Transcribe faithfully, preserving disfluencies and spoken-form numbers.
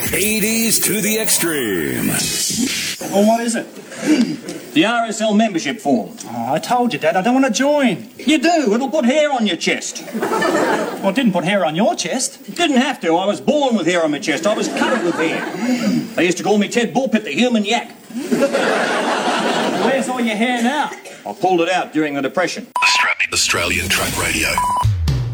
eighties to the extreme. Well, what is it? The R S L membership form. Oh, I told you, Dad, I don't want to join. You do. It'll put hair on your chest. Well, it didn't put hair on your chest. Didn't have to. I was born with hair on my chest. I was covered with hair. They used to call me Ted Bullpit, the human yak. Where's all your hair now? I pulled it out during the Depression. Australian Truck Radio.